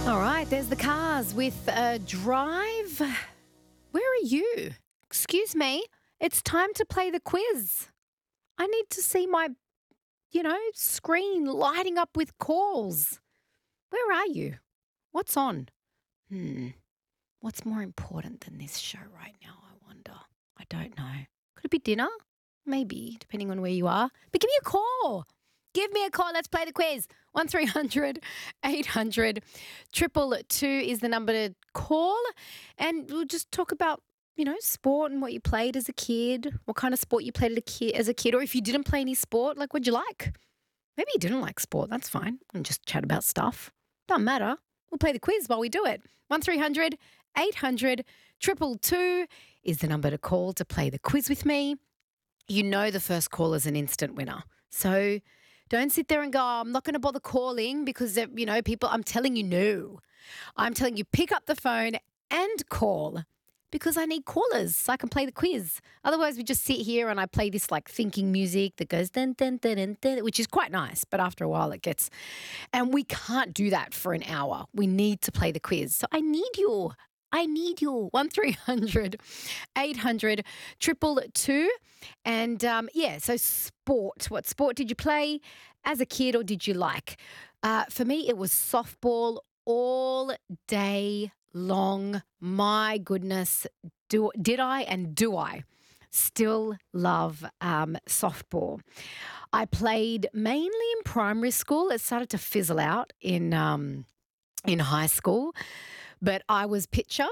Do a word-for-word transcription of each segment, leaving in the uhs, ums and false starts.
All right, there's the cars with a drive. Where are you? Excuse me. It's time to play the quiz. I need to see my, you know, screen lighting up with calls. Where are you? What's on? Hmm. What's more important than this show right now, I wonder? I don't know. Could it be dinner? Maybe, depending on where you are. But give me a call. Give me a call. Let's play the quiz. one three hundred eight hundred two two is the number to call. And we'll just talk about, you know, sport and what you played as a kid, what kind of sport you played as a kid, as a kid, or if you didn't play any sport, like what'd you like? Maybe you didn't like sport. That's fine. And just chat about stuff. Doesn't matter. We'll play the quiz while we do it. one three hundred eight hundred two two is the number to call to play the quiz with me. You know the first call is an instant winner. So don't sit there and go, oh, I'm not going to bother calling because, you know, people, I'm telling you no. I'm telling you pick up the phone and call because I need callers so I can play the quiz. Otherwise, we just sit here and I play this like thinking music that goes dun, dun, dun, dun, dun, which is quite nice. But after a while it gets, and we can't do that for an hour. We need to play the quiz. So I need you. I need you. one three hundred eight hundred two two. And um, yeah, so sport. What sport did you play as a kid or did you like? Uh, for me, it was softball all day long. My goodness, do did I and do I still love um, softball? I played mainly in primary school. It started to fizzle out in um, in high school. But I was pitcher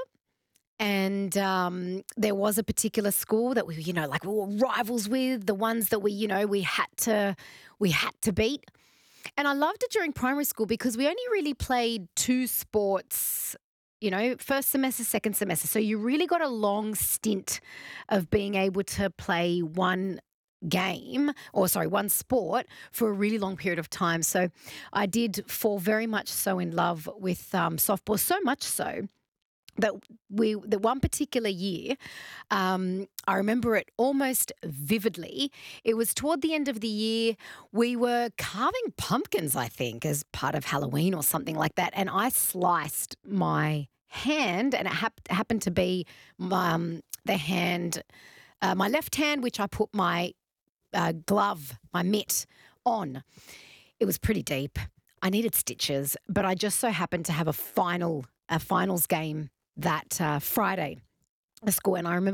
and um, there was a particular school that we, you know, like we were rivals with, the ones that we, you know, we had to, we had to beat. And I loved it during primary school because we only really played two sports, you know, first semester, second semester. So you really got a long stint of being able to play one game or sorry, one sport for a really long period of time. So I did fall very much so in love with um, softball, so much so that we, that one particular year, um, I remember it almost vividly. It was toward the end of the year. We were carving pumpkins, I think, as part of Halloween or something like that. And I sliced my hand and it hap- happened to be um, the hand, uh, my left hand, which I put my Uh, glove, my mitt on. It was pretty deep. I needed stitches, but I just so happened to have a final, a finals game that uh, Friday at school, and I remember